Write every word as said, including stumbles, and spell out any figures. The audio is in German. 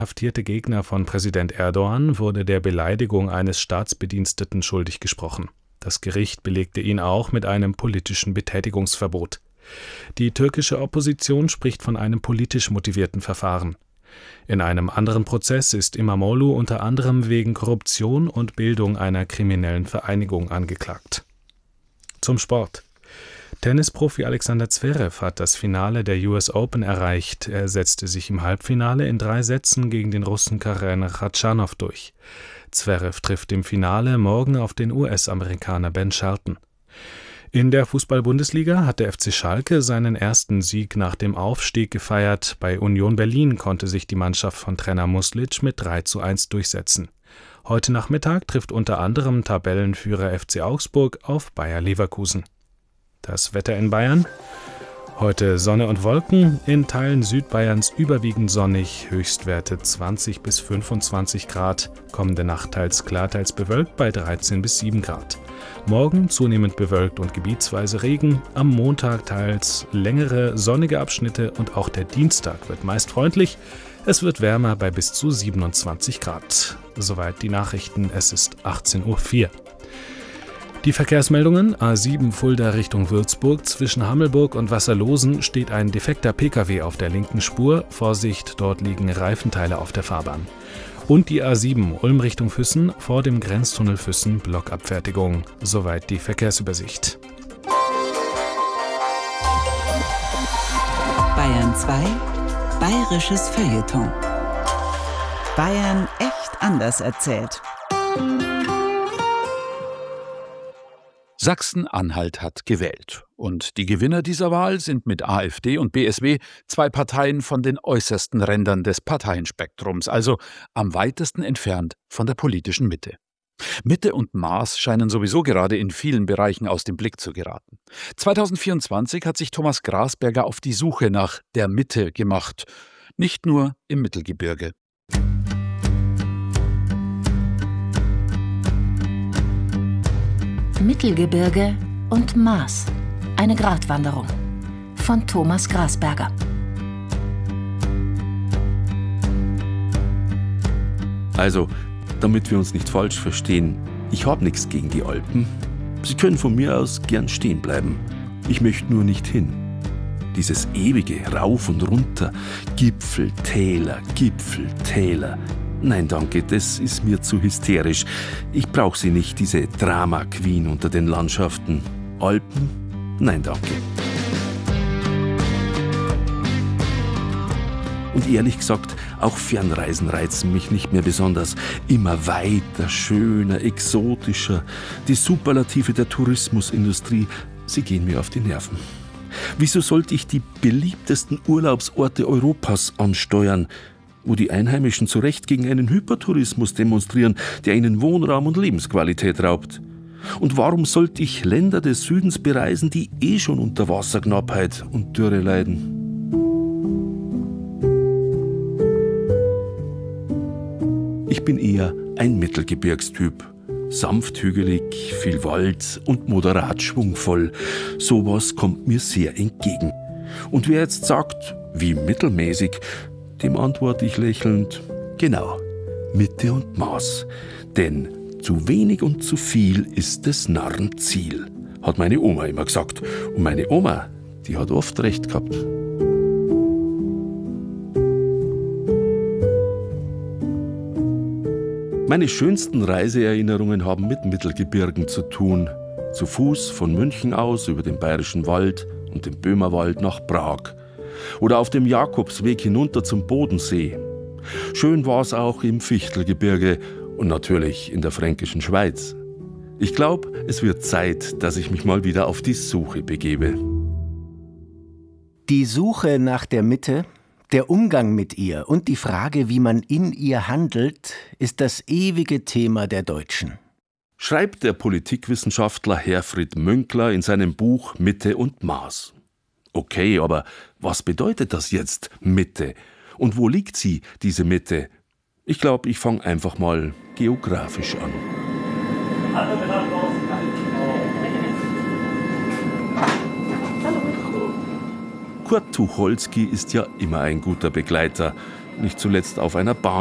inhaftierte Gegner von Präsident Erdoğan wurde der Beleidigung eines Staatsbediensteten schuldig gesprochen. Das Gericht belegte ihn auch mit einem politischen Betätigungsverbot. Die türkische Opposition spricht von einem politisch motivierten Verfahren. In einem anderen Prozess ist İmamoğlu unter anderem wegen Korruption und Bildung einer kriminellen Vereinigung angeklagt. Zum Sport. Tennisprofi Alexander Zverev hat das Finale der U S Open erreicht. Er setzte sich im Halbfinale in drei Sätzen gegen den Russen Karen Khachanov durch. Zverev trifft im Finale morgen auf den U S-Amerikaner Ben Shelton. In der Fußball-Bundesliga hat der F C Schalke seinen ersten Sieg nach dem Aufstieg gefeiert. Bei Union Berlin konnte sich die Mannschaft von Trainer Muslic mit drei zu eins durchsetzen. Heute Nachmittag trifft unter anderem Tabellenführer F C Augsburg auf Bayer Leverkusen. Das Wetter in Bayern? Heute Sonne und Wolken, in Teilen Südbayerns überwiegend sonnig, Höchstwerte zwanzig bis fünfundzwanzig Grad, kommende Nacht teils klar, teils bewölkt bei dreizehn bis sieben Grad. Morgen zunehmend bewölkt und gebietsweise Regen, am Montag teils längere sonnige Abschnitte und auch der Dienstag wird meist freundlich. Es wird wärmer bei bis zu siebenundzwanzig Grad. Soweit die Nachrichten, es ist achtzehn Uhr vier. Die Verkehrsmeldungen: A sieben Fulda Richtung Würzburg. Zwischen Hammelburg und Wasserlosen steht ein defekter Pkw auf der linken Spur. Vorsicht, dort liegen Reifenteile auf der Fahrbahn. Und die A sieben Ulm Richtung Füssen, vor dem Grenztunnel Füssen Blockabfertigung. Soweit die Verkehrsübersicht. Bayern zwei, Bayerisches Feuilleton. Bayern echt anders erzählt. Sachsen-Anhalt hat gewählt. Und die Gewinner dieser Wahl sind mit AfD und B S W zwei Parteien von den äußersten Rändern des Parteienspektrums, also am weitesten entfernt von der politischen Mitte. Mitte und Maß scheinen sowieso gerade in vielen Bereichen aus dem Blick zu geraten. zweitausendvierundzwanzig hat sich Thomas Grasberger auf die Suche nach der Mitte gemacht, nicht nur im Mittelgebirge. Mittelgebirge und Maß. Eine Gratwanderung. Von Thomas Grasberger. Also, damit wir uns nicht falsch verstehen, ich habe nichts gegen die Alpen. Sie können von mir aus gern stehen bleiben. Ich möchte nur nicht hin. Dieses ewige Rauf und Runter, Gipfel, Täler, Gipfel, Täler. Nein, danke, das ist mir zu hysterisch. Ich brauche sie nicht, diese Drama-Queen unter den Landschaften. Alpen? Nein, danke. Und ehrlich gesagt, auch Fernreisen reizen mich nicht mehr besonders. Immer weiter, schöner, exotischer. Die Superlative der Tourismusindustrie, sie gehen mir auf die Nerven. Wieso sollte ich die beliebtesten Urlaubsorte Europas ansteuern, wo die Einheimischen zu Recht gegen einen Hypertourismus demonstrieren, der ihnen Wohnraum und Lebensqualität raubt? Und warum sollte ich Länder des Südens bereisen, die eh schon unter Wasserknappheit und Dürre leiden? Ich bin eher ein Mittelgebirgstyp. Sanft hügelig, viel Wald und moderat schwungvoll. Sowas kommt mir sehr entgegen. Und wer jetzt sagt, wie mittelmäßig, dem antworte ich lächelnd, genau, Mitte und Maß. Denn zu wenig und zu viel ist des Narren Ziel, hat meine Oma immer gesagt. Und meine Oma, die hat oft recht gehabt. Meine schönsten Reiseerinnerungen haben mit Mittelgebirgen zu tun. Zu Fuß von München aus über den Bayerischen Wald und den Böhmerwald nach Prag. Oder auf dem Jakobsweg hinunter zum Bodensee. Schön war es auch im Fichtelgebirge und natürlich in der fränkischen Schweiz. Ich glaube, es wird Zeit, dass ich mich mal wieder auf die Suche begebe. Die Suche nach der Mitte, der Umgang mit ihr und die Frage, wie man in ihr handelt, ist das ewige Thema der Deutschen. Schreibt der Politikwissenschaftler Herfried Münkler in seinem Buch Mitte und Maß. Okay, aber was bedeutet das jetzt, Mitte? Und wo liegt sie, diese Mitte? Ich glaube, ich fange einfach mal geografisch an. Kurt Tucholsky ist ja immer ein guter Begleiter. nicht zuletzt auf einer